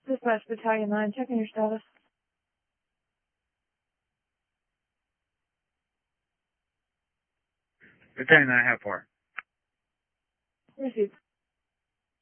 Dispatch Battalion 9, checking your status. Battalion 9, how far? Received.